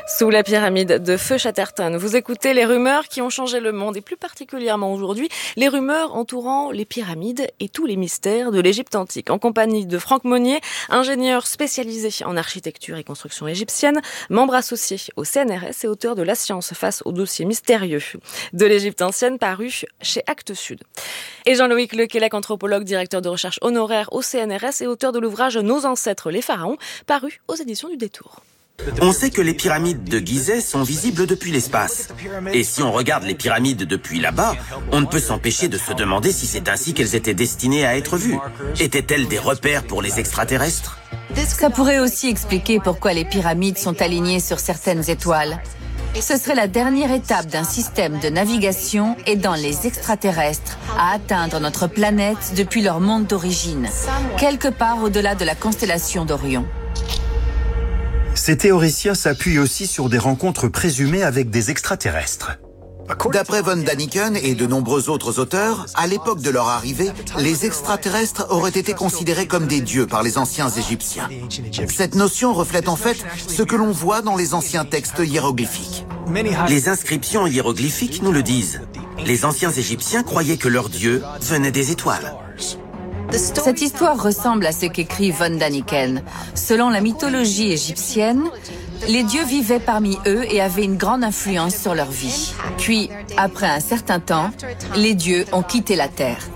Sous la pyramide de Feu Chatterton, vous écoutez les rumeurs qui ont changé le monde et plus particulièrement aujourd'hui, les rumeurs entourant les pyramides et tous les mystères de l'Égypte antique. En compagnie de Franck Monnier, ingénieur spécialisé en architecture et construction égyptienne, membre associé au CNRS et auteur de La science face aux dossiers mystérieux de l'Égypte ancienne, paru chez Actes Sud. Et Jean-Loïc Lequelec, anthropologue, directeur de recherche honoraire au CNRS et auteur de l'ouvrage Nos ancêtres les pharaons, paru aux éditions du Détour. On sait que les pyramides de Gizeh sont visibles depuis l'espace. Et si on regarde les pyramides depuis là-bas, on ne peut s'empêcher de se demander si c'est ainsi qu'elles étaient destinées à être vues. Étaient-elles des repères pour les extraterrestres ? Ça pourrait aussi expliquer pourquoi les pyramides sont alignées sur certaines étoiles. Ce serait la dernière étape d'un système de navigation aidant les extraterrestres à atteindre notre planète depuis leur monde d'origine, quelque part au-delà de la constellation d'Orion. Ces théoriciens s'appuient aussi sur des rencontres présumées avec des extraterrestres. D'après von Daniken et de nombreux autres auteurs, à l'époque de leur arrivée, les extraterrestres auraient été considérés comme des dieux par les anciens Égyptiens. Cette notion reflète en fait ce que l'on voit dans les anciens textes hiéroglyphiques. Les inscriptions hiéroglyphiques nous le disent. Les anciens Égyptiens croyaient que leurs dieux venaient des étoiles. Cette histoire ressemble à ce qu'écrit von Daniken. Selon la mythologie égyptienne, les dieux vivaient parmi eux et avaient une grande influence sur leur vie. Puis, après un certain temps, les dieux ont quitté la Terre.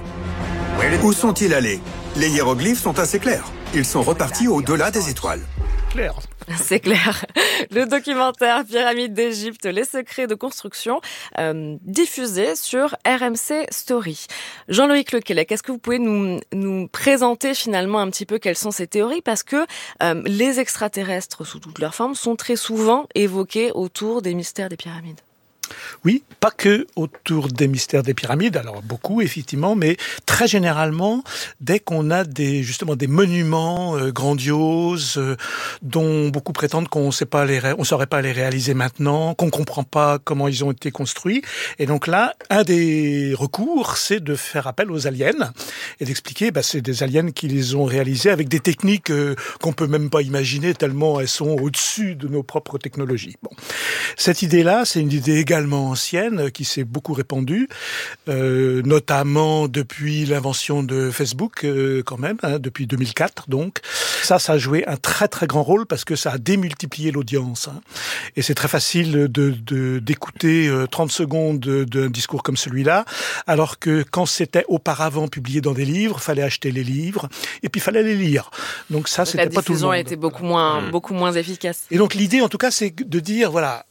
Où sont-ils allés ? Les hiéroglyphes sont assez clairs. Ils sont repartis au-delà des étoiles. Clair. C'est clair. Le documentaire Pyramide d'Égypte, les secrets de construction, diffusé sur RMC Story. Jean-Loïc Lequelec, est-ce que vous pouvez nous présenter finalement un petit peu quelles sont ces théories ? Parce que les extraterrestres, sous toutes leurs formes, sont très souvent évoqués autour des mystères des pyramides. Oui, pas que autour des mystères des pyramides, alors beaucoup effectivement, mais très généralement, dès qu'on a justement des monuments grandioses dont beaucoup prétendent qu'on saurait pas les réaliser maintenant, qu'on comprend pas comment ils ont été construits, et donc là, un des recours, c'est de faire appel aux aliens et d'expliquer, c'est des aliens qui les ont réalisés avec des techniques qu'on peut même pas imaginer tellement elles sont au-dessus de nos propres technologies. Bon, cette idée-là, c'est une idée également ancienne qui s'est beaucoup répandue, notamment depuis l'invention de Facebook quand même, depuis 2004 donc. Ça a joué un très très grand rôle parce que ça a démultiplié l'audience. Et c'est très facile d'écouter 30 secondes d'un discours comme celui-là, alors que quand c'était auparavant publié dans des livres, fallait acheter les livres et puis fallait les lire. Donc ça, c'était pas tout le monde. La diffusion a été beaucoup moins efficace. Et donc l'idée, en tout cas, c'est de dire voilà,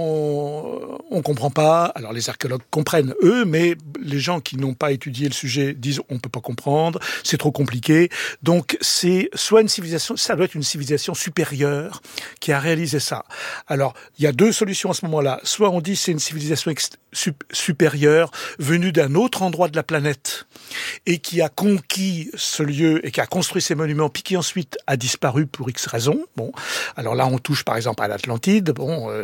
on comprend pas. Alors les archéologues comprennent eux, mais les gens qui n'ont pas étudié le sujet disent on peut pas comprendre, c'est trop compliqué. Donc c'est soit une civilisation, ça doit être une civilisation supérieure qui a réalisé ça. Alors il y a deux solutions à ce moment-là. Soit on dit c'est une civilisation supérieure venue d'un autre endroit de la planète et qui a conquis ce lieu et qui a construit ces monuments, puis qui ensuite a disparu pour X raisons. Bon, alors là on touche par exemple à l'Atlantide,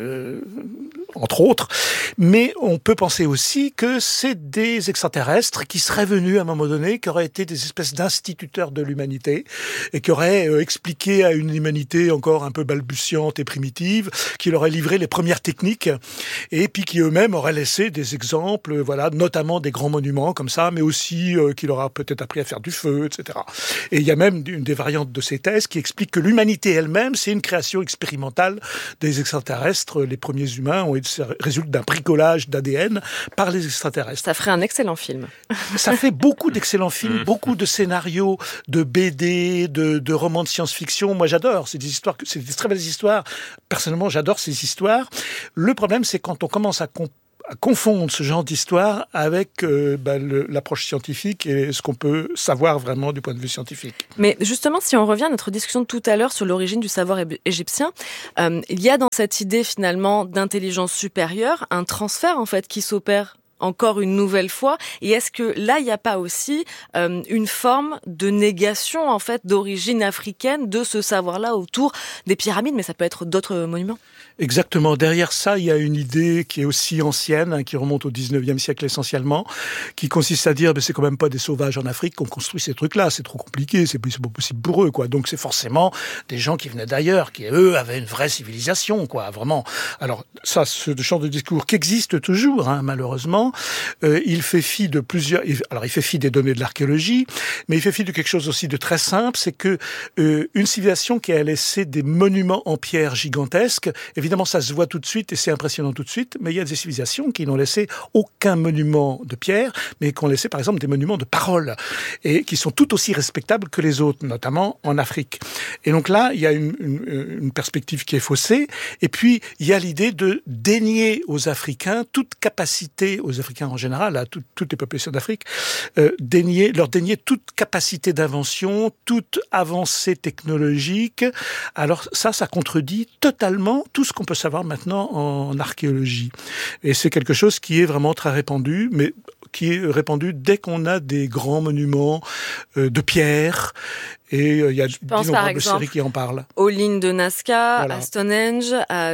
entre autres. Mais on peut penser aussi que c'est des extraterrestres qui seraient venus à un moment donné, qui auraient été des espèces d'instituteurs de l'humanité et qui auraient expliqué à une humanité encore un peu balbutiante et primitive, qui leur auraient livré les premières techniques et puis qui eux-mêmes auraient laissé des exemples, voilà, notamment des grands monuments comme ça, mais aussi qui leur a peut-être appris à faire du feu, etc. Et il y a même une des variantes de ces thèses qui explique que l'humanité elle-même, c'est une création expérimentale des extraterrestres. Les premiers humains résultent d'un bricolage d'ADN par les extraterrestres. Ça ferait un excellent film. Ça fait beaucoup d'excellents films, beaucoup de scénarios, de BD, de romans de science-fiction. Moi, j'adore. C'est des très belles histoires. Personnellement, j'adore ces histoires. Le problème, c'est quand on commence à confondre ce genre d'histoire avec l'approche scientifique et ce qu'on peut savoir vraiment du point de vue scientifique. Mais justement, si on revient à notre discussion de tout à l'heure sur l'origine du savoir égyptien, il y a dans cette idée finalement d'intelligence supérieure un transfert en fait qui s'opère encore une nouvelle fois. Et est-ce que là, il n'y a pas aussi une forme de négation, en fait, d'origine africaine de ce savoir-là autour des pyramides, mais ça peut être d'autres monuments? Exactement. Derrière ça, il y a une idée qui est aussi ancienne, qui remonte au 19e siècle essentiellement, qui consiste à dire, c'est quand même pas des sauvages en Afrique qu'on construit ces trucs-là, c'est trop compliqué, c'est pas possible pour eux, quoi. Donc c'est forcément des gens qui venaient d'ailleurs, qui eux avaient une vraie civilisation, quoi, vraiment. Alors ça, ce genre de discours qui existe toujours, malheureusement, il fait fi de plusieurs. Alors il fait fi des données de l'archéologie, mais il fait fi de quelque chose aussi de très simple, c'est que une civilisation qui a laissé des monuments en pierre gigantesques. Évidemment, ça se voit tout de suite et c'est impressionnant tout de suite, mais il y a des civilisations qui n'ont laissé aucun monument de pierre, mais qui ont laissé par exemple des monuments de parole et qui sont tout aussi respectables que les autres, notamment en Afrique. Et donc là, il y a une perspective qui est faussée. Et puis, il y a l'idée de dénier aux Africains toute capacité, aux Africains en général, à toutes les populations d'Afrique, leur dénier toute capacité d'invention, toute avancée technologique. Alors ça contredit totalement tout ce qu'on peut savoir maintenant en archéologie. Et c'est quelque chose qui est vraiment très répandu, mais qui est répandu dès qu'on a des grands monuments de pierre. Et il y a d'innombrables séries qui en parlent. Aux lignes de Nazca, voilà. À Stonehenge, à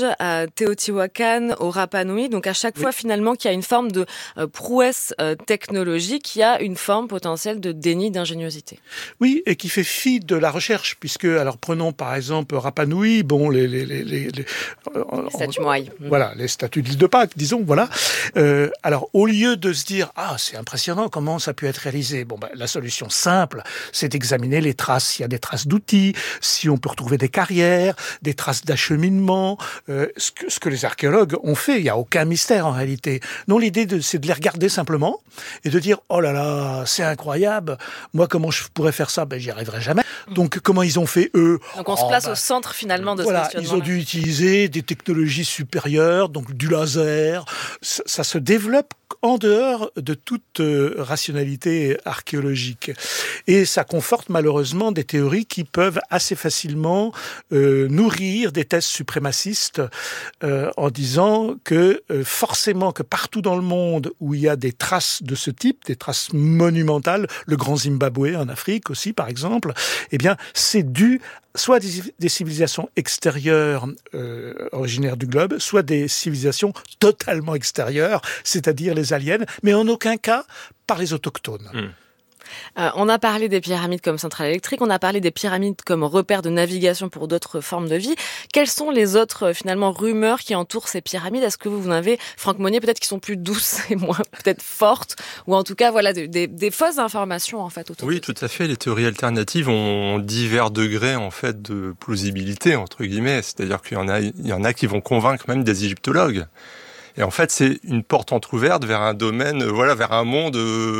Teotihuacan, au Rapa Nui. Donc à chaque fois finalement qu'il y a une forme de prouesse technologique, il y a une forme potentielle de déni d'ingéniosité. Oui, et qui fait fi de la recherche, puisque alors prenons par exemple Rapa Nui, les statues moaï. Voilà, les statues de l'île de Pâques, disons, voilà. Alors au lieu de se dire c'est impressionnant comment ça a pu être réalisé, la solution simple, c'est d'examiner les traces, s'il y a des traces d'outils, si on peut retrouver des carrières, des traces d'acheminement, ce que les archéologues ont fait. Il n'y a aucun mystère en réalité. Non, l'idée c'est de les regarder simplement et de dire oh là là, c'est incroyable. Moi, comment je pourrais faire ça? J'y arriverai jamais. Donc, comment ils ont fait eux? Donc, on se place au centre finalement de ce questionnement. Ils ont dû utiliser des technologies supérieures, donc du laser. Ça se développe en dehors de toute rationalité archéologique. Et ça conforte malheureusement des théories qui peuvent assez facilement nourrir des thèses suprémacistes en disant que forcément que partout dans le monde où il y a des traces de ce type, des traces monumentales, le Grand Zimbabwe en Afrique aussi par exemple, c'est dû soit des civilisations extérieures originaires du globe, soit des civilisations totalement extérieures, c'est-à-dire les aliens, mais en aucun cas par les autochtones. On a parlé des pyramides comme centrale électrique, on a parlé des pyramides comme repère de navigation pour d'autres formes de vie. Quelles sont les autres finalement rumeurs qui entourent ces pyramides? Est-ce que vous en avez, Franck Monnier, peut-être qui sont plus douces et moins peut-être fortes, ou en tout cas des fausses informations en fait autour? Oui, tout à fait. Les théories alternatives ont divers degrés en fait de plausibilité entre guillemets. C'est-à-dire qu'il y en a qui vont convaincre même des égyptologues. Et en fait, c'est une porte entrouverte vers un domaine, vers un monde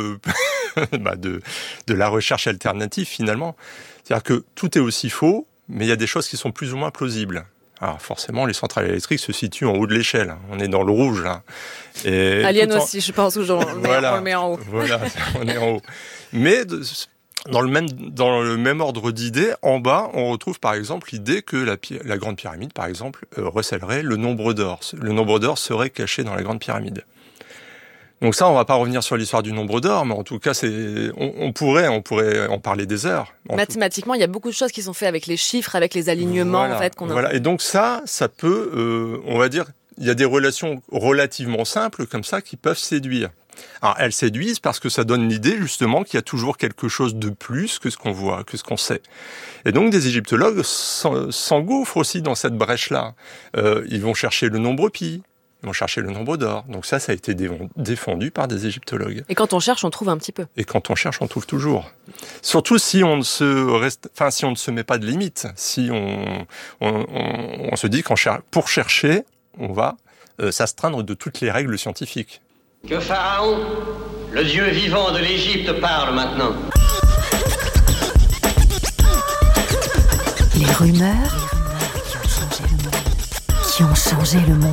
de la recherche alternative finalement. C'est-à-dire que tout est aussi faux, mais il y a des choses qui sont plus ou moins plausibles. Alors forcément, les centrales électriques se situent en haut de l'échelle. On est dans le rouge là. Et Alien aussi, je pense, où on le met en haut. Voilà, on est en haut. Mais dans le même ordre d'idées, en bas, on retrouve par exemple l'idée que la Grande Pyramide, par exemple, recèlerait le nombre d'or. Le nombre d'or serait caché dans la Grande Pyramide. Donc ça, on va pas revenir sur l'histoire du nombre d'or, mais en tout cas, on pourrait en parler des heures. Mathématiquement, il y a beaucoup de choses qui sont faites avec les chiffres, avec les alignements, en fait. Et donc ça peut, on va dire, il y a des relations relativement simples comme ça qui peuvent séduire. Alors, elles séduisent parce que ça donne l'idée, justement, qu'il y a toujours quelque chose de plus que ce qu'on voit, que ce qu'on sait. Et donc, des égyptologues s'engouffrent aussi dans cette brèche-là. Ils vont chercher le nombre pi. Ils vont chercher le nombre d'or. Donc ça a été défendu par des égyptologues. Et quand on cherche, on trouve un petit peu. Et quand on cherche, on trouve toujours. Surtout si on ne se met pas de limite. Si on se dit pour chercher, on va s'astreindre de toutes les règles scientifiques. Que Pharaon, le dieu vivant de l'Égypte, parle maintenant. Les rumeurs qui ont changé le monde.